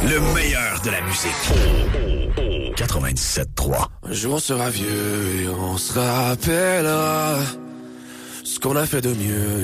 Le meilleur de la musique. 97.3. Un jour on sera vieux et on se rappellera ce qu'on a fait de mieux